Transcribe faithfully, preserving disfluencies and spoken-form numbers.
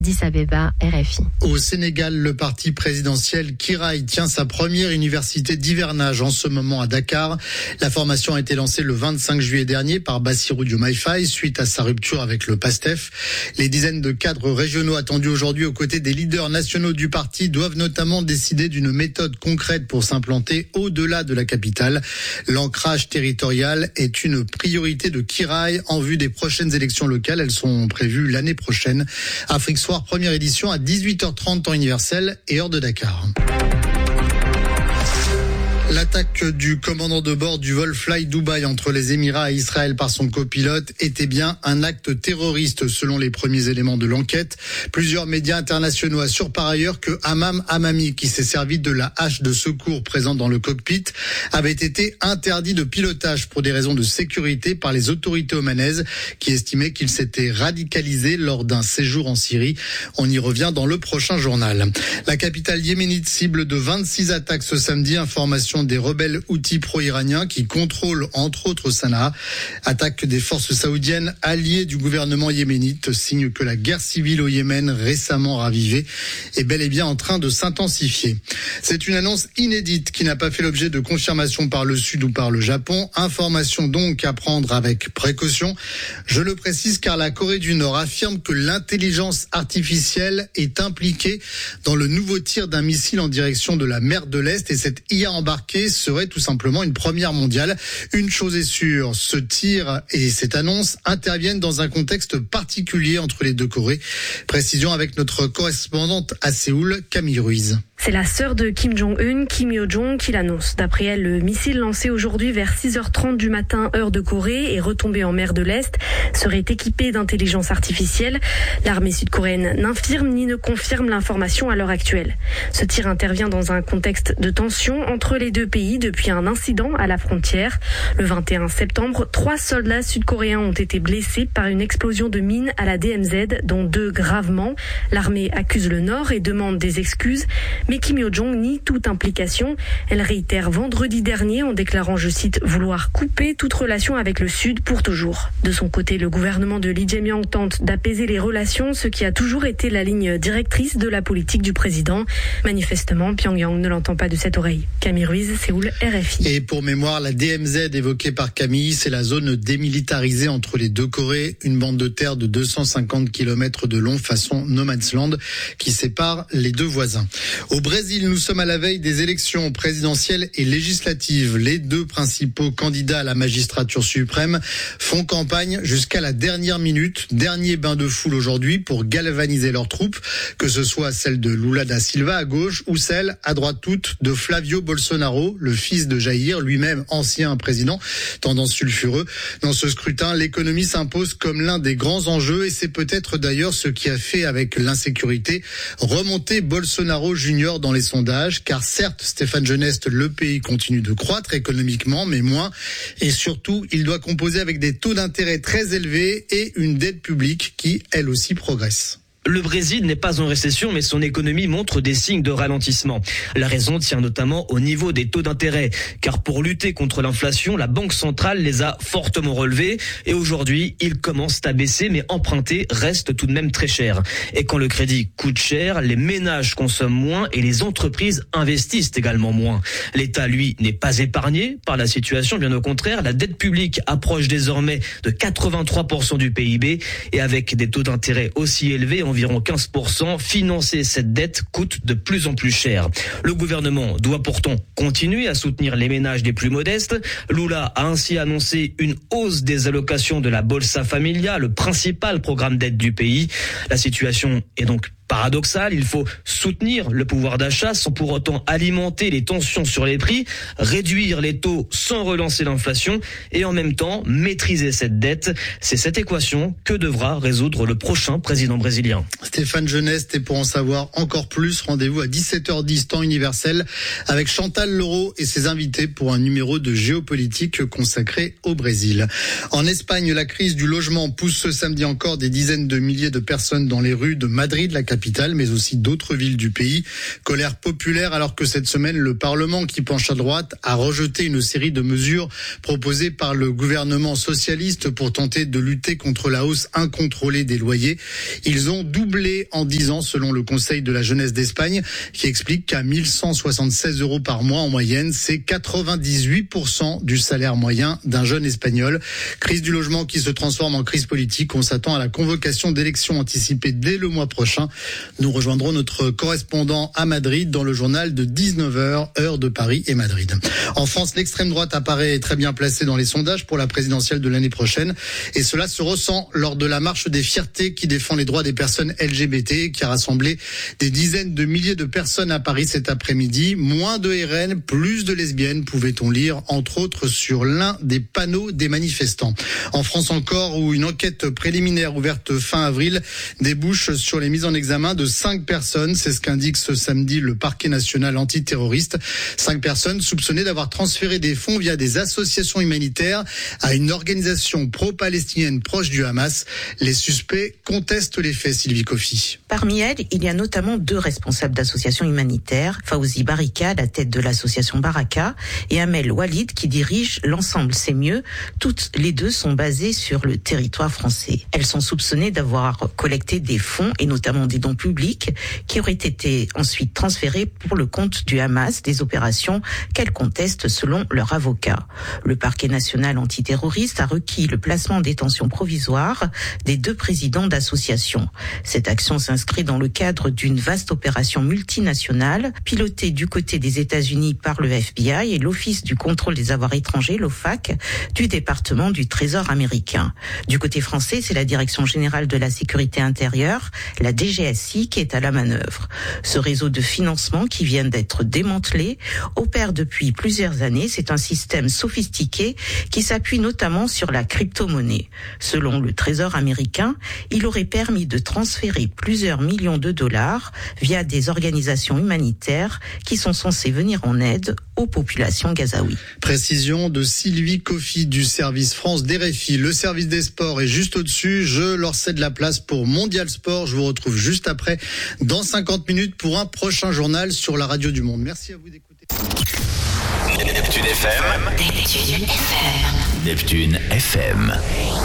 Addis Abeba, R F I. Au Sénégal, le parti présidentiel Kiraï tient sa première université d'hivernage en ce moment à Dakar. La formation a été lancée le vingt-cinq juillet dernier par Bassirou Diomaye Faye suite à sa rupture avec le PASTEF. Les dizaines de cadres régionaux attendus aujourd'hui aux côtés des leaders nationaux du parti doivent notamment décider d'une méthode concrète pour s'implanter au-delà de la capitale. L'ancrage territorial est une priorité de Kiraï en vue des prochaines élections locales. Elles sont prévues l'année prochaine. Afrique Soir, première édition à dix-huit heures trente temps universel et heure de Dakar. L'attaque du commandant de bord du vol Fly Dubai entre les Émirats et Israël par son copilote était bien un acte terroriste selon les premiers éléments de l'enquête. Plusieurs médias internationaux assurent par ailleurs que Hammam Hamami, qui s'est servi de la hache de secours présente dans le cockpit, avait été interdit de pilotage pour des raisons de sécurité par les autorités omanaises qui estimaient qu'il s'était radicalisé lors d'un séjour en Syrie. On y revient dans le prochain journal. La capitale yéménite cible de vingt-six attaques ce samedi. Information des rebelles houthis pro-iraniens qui contrôlent entre autres Sanaa. Attaque des forces saoudiennes alliées du gouvernement yéménite, signe que la guerre civile au Yémen, récemment ravivée, est bel et bien en train de s'intensifier. C'est une annonce inédite qui n'a pas fait l'objet de confirmation par le Sud ou par le Japon. Information donc à prendre avec précaution. Je le précise car la Corée du Nord affirme que l'intelligence artificielle est impliquée dans le nouveau tir d'un missile en direction de la mer de l'Est et cette I A embarquée serait tout simplement une première mondiale. Une chose est sûre, ce tir et cette annonce interviennent dans un contexte particulier entre les deux Corées. Précision avec notre correspondante à Séoul, Camille Ruiz. C'est la sœur de Kim Jong-un, Kim Yo-jong, qui l'annonce. D'après elle, le missile lancé aujourd'hui vers six heures trente du matin, heure de Corée, et retombé en mer de l'Est, serait équipé d'intelligence artificielle. L'armée sud-coréenne n'infirme ni ne confirme l'information à l'heure actuelle. Ce tir intervient dans un contexte de tension entre les deux pays depuis un incident à la frontière. Le vingt et un septembre, trois soldats sud-coréens ont été blessés par une explosion de mine à la D M Z, dont deux gravement. L'armée accuse le Nord et demande des excuses. Mais Kim Yo-jong nie toute implication. Elle réitère vendredi dernier en déclarant, je cite, vouloir couper toute relation avec le Sud pour toujours. De son côté, le gouvernement de Lee Jae-myung tente d'apaiser les relations, ce qui a toujours été la ligne directrice de la politique du président. Manifestement, Pyongyang ne l'entend pas de cette oreille. Camille Ruiz, Séoul, R F I. Et pour mémoire, la D M Z évoquée par Camille, c'est la zone démilitarisée entre les deux Corées, une bande de terre de deux cent cinquante kilomètres de long façon no man's land qui sépare les deux voisins. Au Brésil, nous sommes à la veille des élections présidentielles et législatives. Les deux principaux candidats à la magistrature suprême font campagne jusqu'à la dernière minute. Dernier bain de foule aujourd'hui pour galvaniser leurs troupes, que ce soit celle de Lula da Silva à gauche ou celle à droite toute de Flavio Bolsonaro, le fils de Jair, lui-même ancien président, tendance sulfureux. Dans ce scrutin, l'économie s'impose comme l'un des grands enjeux et c'est peut-être d'ailleurs ce qui a fait avec l'insécurité remonter Bolsonaro Junior dans les sondages, car certes, Stéphane Genest, le pays continue de croître économiquement, mais moins. Et surtout, il doit composer avec des taux d'intérêt très élevés et une dette publique qui, elle aussi, progresse. Le Brésil n'est pas en récession, mais son économie montre des signes de ralentissement. La raison tient notamment au niveau des taux d'intérêt, car pour lutter contre l'inflation, la Banque centrale les a fortement relevés et aujourd'hui, ils commencent à baisser, mais emprunter reste tout de même très cher. Et quand le crédit coûte cher, les ménages consomment moins et les entreprises investissent également moins. L'État, lui, n'est pas épargné par la situation, bien au contraire, la dette publique approche désormais de quatre-vingt-trois pour cent du P I B et avec des taux d'intérêt aussi élevés, environ quinze pour cent, financer cette dette coûte de plus en plus cher. Le gouvernement doit pourtant continuer à soutenir les ménages les plus modestes. Lula a ainsi annoncé une hausse des allocations de la Bolsa Familia, le principal programme d'aide du pays. La situation est donc paradoxal, il faut soutenir le pouvoir d'achat sans pour autant alimenter les tensions sur les prix, réduire les taux sans relancer l'inflation et en même temps maîtriser cette dette. C'est cette équation que devra résoudre le prochain président brésilien. Stéphane Genest, et pour en savoir encore plus, rendez-vous à dix-sept heures dix temps universel avec Chantal Leroux et ses invités pour un numéro de géopolitique consacré au Brésil. En Espagne, la crise du logement pousse ce samedi encore des dizaines de milliers de personnes dans les rues de Madrid, la capitale capitale, mais aussi d'autres villes du pays. Colère populaire alors que cette semaine, le Parlement, qui penche à droite, a rejeté une série de mesures proposées par le gouvernement socialiste pour tenter de lutter contre la hausse incontrôlée des loyers. Ils ont doublé en dix ans, selon le Conseil de la jeunesse d'Espagne, qui explique qu'à mille cent soixante-seize euros par mois en moyenne, c'est quatre-vingt-dix-huit pour cent du salaire moyen d'un jeune espagnol. Crise du logement qui se transforme en crise politique. On s'attend à la convocation d'élections anticipées dès le mois prochain. Nous rejoindrons notre correspondant à Madrid dans le journal de dix-neuf heures, heure de Paris et Madrid. En France, l'extrême droite apparaît très bien placée dans les sondages pour la présidentielle de l'année prochaine. Et cela se ressent lors de la marche des fiertés qui défend les droits des personnes L G B T, qui a rassemblé des dizaines de milliers de personnes à Paris cet après-midi. Moins de R N, plus de lesbiennes, pouvait-on lire, entre autres sur l'un des panneaux des manifestants. En France encore, où une enquête préliminaire ouverte fin avril débouche sur les mises en examen de cinq personnes. C'est ce qu'indique ce samedi le parquet national antiterroriste. Cinq personnes soupçonnées d'avoir transféré des fonds via des associations humanitaires à une organisation pro-palestinienne proche du Hamas. Les suspects contestent les faits, Sylvie Coffy. Parmi elles, il y a notamment deux responsables d'associations humanitaires, Fawzi Barika, la tête de l'association Baraka, et Amel Walid, qui dirige l'ensemble C'est Mieux. Toutes les deux sont basées sur le territoire français. Elles sont soupçonnées d'avoir collecté des fonds, et notamment des dons publics, qui auraient été ensuite transférés pour le compte du Hamas, des opérations qu'elles contestent selon leur avocat. Le parquet national antiterroriste a requis le placement en détention provisoire des deux présidents d'associations. Cette action s'inscrit dans le cadre d'une vaste opération multinationale pilotée du côté des États-Unis par le F B I et l'Office du contrôle des avoirs étrangers, l'O F A C, du département du Trésor américain. Du côté français, c'est la Direction générale de la sécurité intérieure, la D G S I, qui est à la manœuvre. Ce réseau de financement, qui vient d'être démantelé, opère depuis plusieurs années. C'est un système sophistiqué qui s'appuie notamment sur la crypto-monnaie. Selon le Trésor américain, il aurait permis de transférer plusieurs millions de dollars via des organisations humanitaires qui sont censées venir en aide aux populations gazaouis. Précision de Sylvie Coffy du service France d'R F I. Le service des sports est juste au-dessus. Je leur cède la place pour Mondial Sport. Je vous retrouve juste après, dans cinquante minutes, pour un prochain journal sur la radio du Monde. Merci à vous d'écouter. Neptune F M. Neptune F M. Neptune F M.